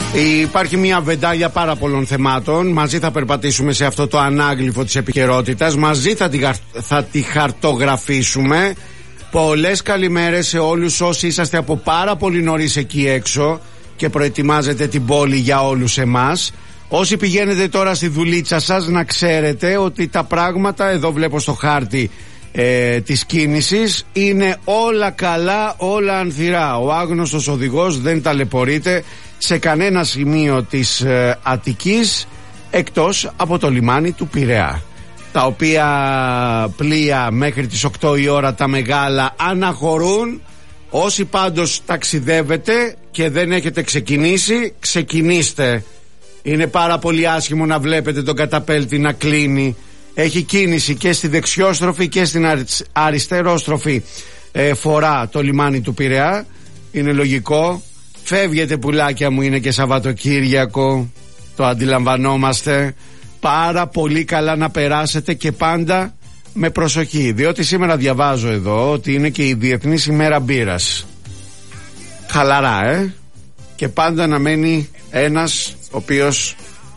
Υπάρχει μια βεντάλια πάρα πολλών θεμάτων. Μαζί θα περπατήσουμε σε αυτό το ανάγλυφο της επικαιρότητας. Μαζί θα τη χαρτογραφήσουμε. Πολλές καλημέρες σε όλους όσοι είσαστε από πάρα πολύ νωρίς εκεί έξω και προετοιμάζετε την πόλη για όλους εμάς. Όσοι πηγαίνετε τώρα στη δουλίτσα σας, να ξέρετε ότι τα πράγματα, εδώ βλέπω στο χάρτη της κίνησης, είναι όλα καλά, όλα ανθυρά. Ο άγνωστος οδηγός δεν ταλαιπωρείται σε κανένα σημείο της Αττικής εκτός από το λιμάνι του Πειραιά, τα οποία πλοία μέχρι τις 8 η ώρα τα μεγάλα αναχωρούν. Όσοι πάντως ταξιδεύετε και δεν έχετε ξεκινήσει, ξεκινήστε. Είναι πάρα πολύ άσχημο να βλέπετε τον καταπέλτη να κλείνει. Έχει κίνηση και στη δεξιόστροφη και στην αριστερόστροφη φορά το λιμάνι του Πειραιά. Είναι λογικό. Φεύγετε πουλάκια μου, είναι και Σαββατοκύριακο. Το αντιλαμβανόμαστε. Πάρα πολύ καλά να περάσετε και πάντα με προσοχή, διότι σήμερα διαβάζω εδώ ότι είναι και η Διεθνής ημέρα μπύρας. Χαλαρά, και πάντα να μένει ένας ο οποίος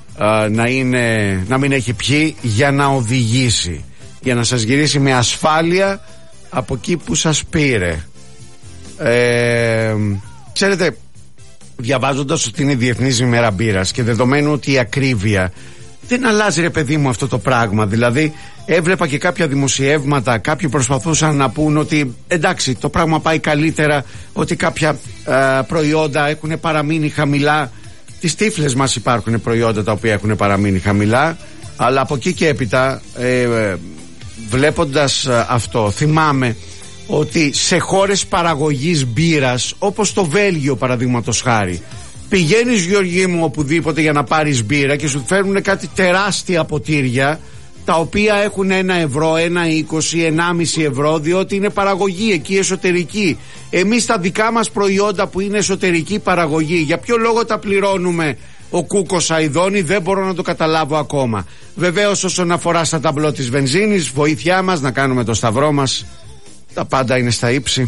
να μην έχει πιει για να οδηγήσει, για να σας γυρίσει με ασφάλεια από εκεί που σας πήρε. Ξέρετε, διαβάζοντας ότι είναι η Διεθνής ημέρα μπύρας και δεδομένου ότι η ακρίβεια δεν αλλάζει, ρε παιδί μου, αυτό το πράγμα. Δηλαδή έβλεπα και κάποια δημοσιεύματα, κάποιοι προσπαθούσαν να πούν ότι εντάξει, το πράγμα πάει καλύτερα, ότι κάποια προϊόντα έχουν παραμείνει χαμηλά. Τις τύφλες μας υπάρχουν προϊόντα τα οποία έχουν παραμείνει χαμηλά, αλλά από εκεί και έπειτα βλέποντας αυτό, θυμάμαι ότι σε χώρες παραγωγής μπύρας, όπως το Βέλγιο παραδείγματος χάρη, πηγαίνεις, Γιώργη μου, οπουδήποτε για να πάρεις μπύρα και σου φέρνουν κάτι τεράστια ποτήρια, τα οποία έχουν 1 ευρώ, 1,20, 1,5 ευρώ, διότι είναι παραγωγή εκεί εσωτερική. Εμείς τα δικά μας προϊόντα που είναι εσωτερική παραγωγή, για ποιο λόγο τα πληρώνουμε ο Κούκος Αηδόνη, δεν μπορώ να το καταλάβω ακόμα. Βεβαίως όσον αφορά στα ταμπλό της βενζίνης, βοήθειά μας να κάνουμε το σταυρό μας. Τα πάντα είναι στα ύψη.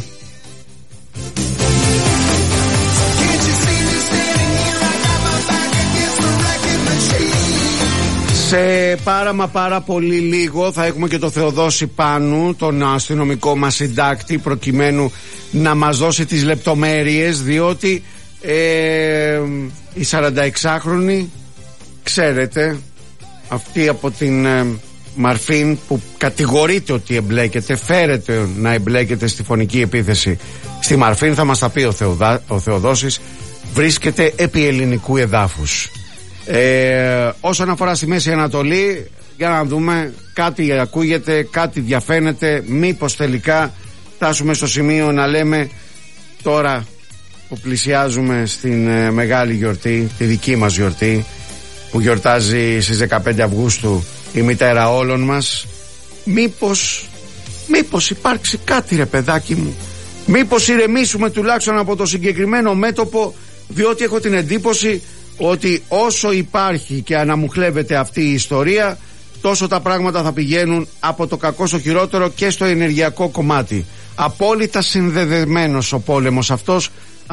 Σε πάρα πολύ λίγο θα έχουμε και το Θεοδόση Πάνου, τον αστυνομικό μας συντάκτη, προκειμένου να μας δώσει τις λεπτομέρειες, διότι η 46χρονη, ξέρετε, αυτή από την Μαρφίν που κατηγορείται ότι εμπλέκεται, φέρεται να εμπλέκεται στη φωνική επίθεση στη Μαρφίν, θα μας τα πει ο Θεοδόσης, βρίσκεται επί ελληνικού εδάφους. Όσον αφορά στη Μέση Ανατολή, για να δούμε, κάτι ακούγεται, κάτι διαφαίνεται, μήπως τελικά φτάσουμε στο σημείο να λέμε τώρα που πλησιάζουμε στην μεγάλη γιορτή, τη δική μας γιορτή που γιορτάζει στις 15 Αυγούστου η μητέρα όλων μας, μήπως υπάρξει κάτι, ρε παιδάκι μου, μήπως ηρεμήσουμε τουλάχιστον από το συγκεκριμένο μέτωπο, διότι έχω την εντύπωση ότι όσο υπάρχει και αναμουχλεύεται αυτή η ιστορία, τόσο τα πράγματα θα πηγαίνουν από το κακό στο χειρότερο και στο ενεργειακό κομμάτι. Απόλυτα συνδεδεμένος ο πόλεμος αυτός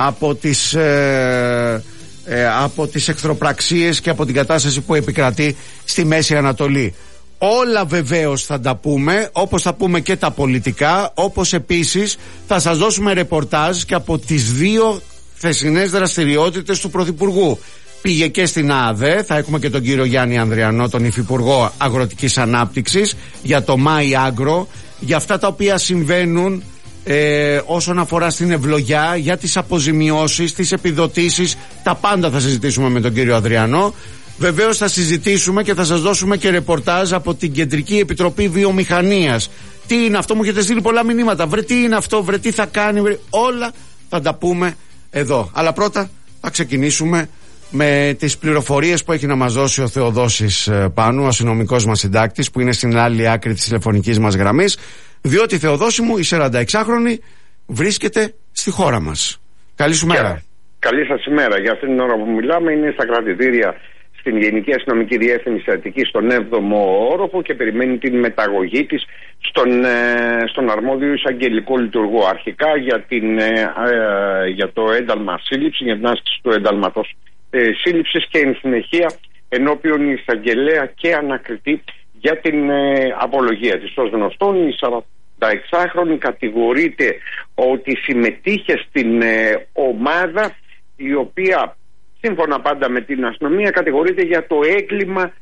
από τις εχθροπραξίες και από την κατάσταση που επικρατεί στη Μέση Ανατολή. Όλα βεβαίως θα τα πούμε, όπως θα πούμε και τα πολιτικά, όπως επίσης θα σας δώσουμε ρεπορτάζ και από τις 2 χθεσινές δραστηριότητες του Πρωθυπουργού. Πήγε και στην ΑΑΔΕ, θα έχουμε και τον κύριο Γιάννη Ανδριανό, τον Υφυπουργό Αγροτικής Ανάπτυξης, για το Μάι Άγκρο, για αυτά τα οποία συμβαίνουν όσον αφορά στην ευλογιά, για τις αποζημιώσεις, τις επιδοτήσεις, τα πάντα θα συζητήσουμε με τον κύριο Ανδριανό. Βεβαίως θα συζητήσουμε και θα σας δώσουμε και ρεπορτάζ από την Κεντρική Επιτροπή Βιομηχανίας. Τι είναι αυτό, μου έχετε στείλει πολλά μηνύματα, βρε τι είναι αυτό, βρε τι θα κάνει, όλα θα τα πούμε εδώ. Αλλά πρώτα θα ξεκινήσουμε με τις πληροφορίες που έχει να μας δώσει ο Θεοδόσης Πάνου, ο αστυνομικός μας συντάκτης, που είναι στην άλλη άκρη της τηλεφωνικής μας γραμμής, διότι, Θεοδόση μου, η 46χρονη βρίσκεται στη χώρα μας. Καλή σου μέρα. Καλή σας ημέρα. Για αυτήν την ώρα που μιλάμε είναι στα κρατητήρια στην Γενική Αστυνομική Διεύθυνση Αττικής, στον 7ο όροφο, και περιμένει την μεταγωγή της στον αρμόδιο εισαγγελικό λειτουργό. Αρχικά για το ένταλμα σύλληψη, για την άσκηση του ένταλματος σύλληψης και εν συνεχεία ενώπιον εισαγγελέα και ανακριτή για την απολογία της. Ως γνωστόν, η 46χρονη κατηγορείται ότι συμμετείχε στην ομάδα η οποία, σύμφωνα πάντα με την αστυνομία, κατηγορείται για το έγκλημα,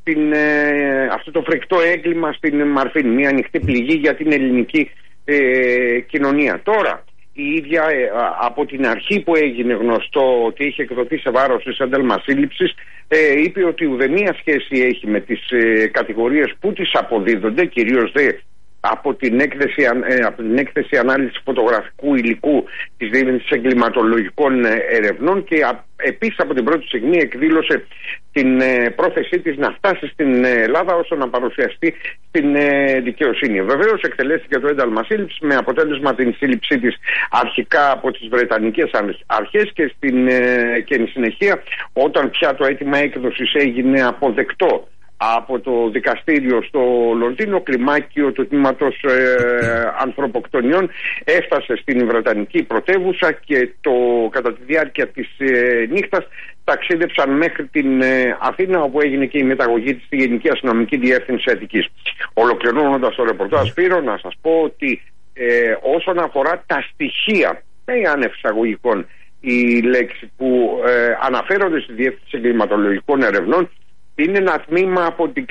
αυτό το φρικτό έγκλημα στην Μαρφίν, μια ανοιχτή πληγή για την ελληνική κοινωνία. Τώρα, η ίδια από την αρχή που έγινε γνωστό ότι είχε εκδοθεί σε βάρος της ένταλμα σύλληψης, είπε ότι ουδέμια σχέση έχει με τις κατηγορίες που τις αποδίδονται, κυρίως δε από την έκθεση ανάλυσης φωτογραφικού υλικού της Διεύθυνσης Εγκληματολογικών Ερευνών, και επίσης από την πρώτη στιγμή εκδήλωσε την πρόθεσή της να φτάσει στην Ελλάδα ώστε να παρουσιαστεί στην δικαιοσύνη. Βεβαίως εκτελέστηκε το ένταλμα σύλληψης με αποτέλεσμα την σύλληψή της αρχικά από τις Βρετανικές αρχές και εν συνεχεία, όταν πια το αίτημα έκδοσης έγινε αποδεκτό από το δικαστήριο στο Λονδίνο, κλιμάκιο του τμήματος ανθρωποκτονιών έφτασε στην Βρετανική πρωτεύουσα και κατά τη διάρκεια της νύχτας ταξίδεψαν μέχρι την Αθήνα, όπου έγινε και η μεταγωγή της στη Γενική Αστυνομική Διεύθυνση Αττικής. Ολοκληρώνοντας το ρεπορτάζ, Σπύρο, να σας πω ότι όσον αφορά τα στοιχεία, άνευ εισαγωγικών η λέξη, που αναφέρονται στη Διεύθυνση Εγκληματολογικών Ερευνών, είναι ένα τμήμα από την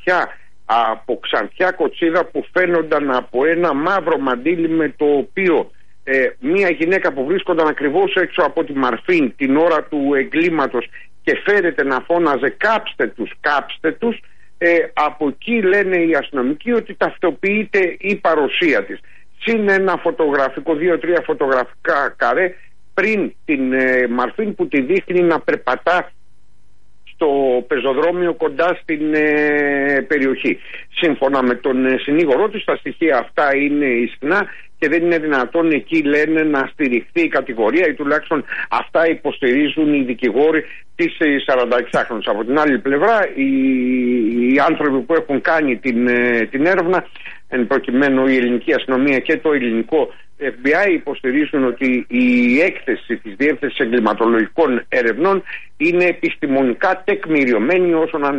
Ξανθιά κοτσίδα που φαίνονταν από ένα μαύρο μαντίλι, με το οποίο μία γυναίκα που βρίσκονταν ακριβώς έξω από τη Μαρφίν την ώρα του εγκλήματος και φέρεται να φώναζε κάψτε τους, από εκεί λένε οι αστυνομικοί ότι ταυτοποιείται η παρουσία της. Συν ένα φωτογραφικό, 2-3 φωτογραφικά καρέ πριν την Μαρφίν που τη δείχνει να περπατά στο πεζοδρόμιο κοντά στην περιοχή. Σύμφωνα με τον συνήγορό της, τα στοιχεία αυτά είναι ισχνά και δεν είναι δυνατόν εκεί, λένε, να στηριχθεί η κατηγορία, ή τουλάχιστον αυτά υποστηρίζουν οι δικηγόροι της 46χρονης. Από την άλλη πλευρά, οι άνθρωποι που έχουν κάνει την έρευνα, εν προκειμένου η ελληνική αστυνομία και το ελληνικό FBI, υποστηρίζουν ότι η έκθεση της Διεύθυνσης Εγκληματολογικών Ερευνών είναι επιστημονικά τεκμηριωμένη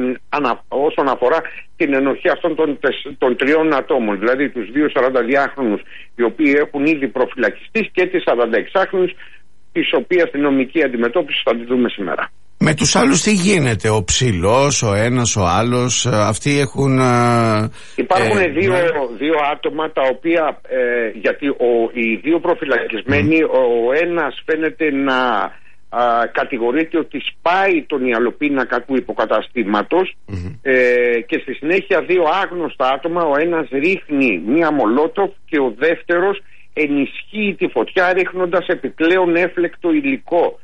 όσον αφορά την ενοχή αυτών των τριών ατόμων, δηλαδή τους 2 42χρονους οι οποίοι έχουν ήδη προφυλακιστεί και τις 46χρονους, της οποίας την νομική αντιμετώπιση θα τη δούμε σήμερα. Με τους άλλους τι γίνεται? Ο ψηλός, ο ένας, ο άλλος, αυτοί έχουν... Υπάρχουν δύο άτομα τα οποία, γιατί οι δύο προφυλακισμένοι, ο ένας φαίνεται να κατηγορείται ότι σπάει τον ιαλοπίνακα του υποκαταστήματος, και στη συνέχεια δύο άγνωστα άτομα, ο ένας ρίχνει μία μολότοφ και ο δεύτερος ενισχύει τη φωτιά ρίχνοντας επιπλέον έφλεκτο υλικό.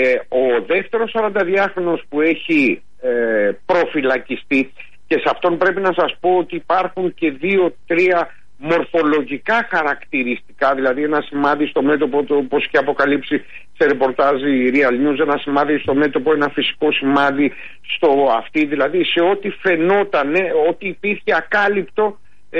Ο δεύτερος 42χρονος που έχει προφυλακιστεί, και σε αυτόν πρέπει να σας πω ότι υπάρχουν και 2-3 μορφολογικά χαρακτηριστικά, δηλαδή ένα σημάδι στο μέτωπο, όπως και αποκαλύψει σε ρεπορτάζ η Real News, ένα σημάδι στο μέτωπο, ένα φυσικό σημάδι στο αυτί, δηλαδή σε ό,τι φαινόταν ότι υπήρχε ακάλυπτο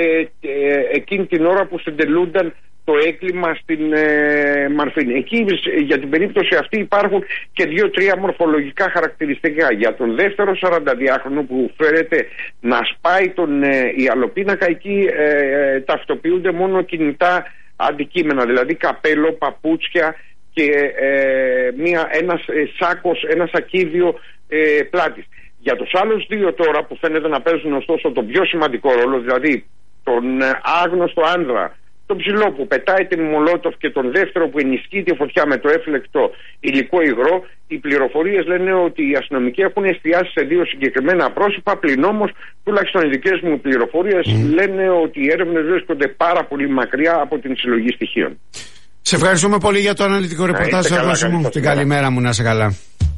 εκείνη την ώρα που συντελούνταν το έγκλημα στην Μαρφίν. Εκεί για την περίπτωση αυτή υπάρχουν και 2-3 μορφολογικά χαρακτηριστικά. Για τον δεύτερο 42χρονο που φέρεται να σπάει τον ιαλοπίνακα, εκεί ταυτοποιούνται μόνο κινητά αντικείμενα, δηλαδή καπέλο, παπούτσια και ένας σάκος, ένα σακίδιο πλάτης. Για τους άλλους δύο τώρα που φαίνεται να παίζουν ωστόσο τον πιο σημαντικό ρόλο, δηλαδή τον άγνωστο άνδρα, τον ψηλό που πετάει την μολότοφ και τον δεύτερο που ενισχύει τη φωτιά με το έφλεκτο υλικό υγρό, οι πληροφορίες λένε ότι οι αστυνομικοί έχουν εστιάσει σε δύο συγκεκριμένα πρόσωπα, πλην όμως τουλάχιστον οι δικές μου πληροφορίες λένε ότι οι έρευνες βρίσκονται πάρα πολύ μακριά από την συλλογή στοιχείων. Σε ευχαριστούμε πολύ για το αναλυτικό ρεπορτάζ. Την καλημέρα μου, να είσαι καλά.